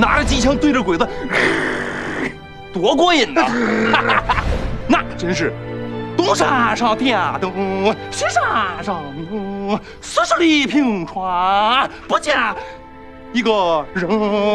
拿着机枪对着鬼子，多过瘾呐！那真是东山上点灯，西山上明，40里平川不见一个人。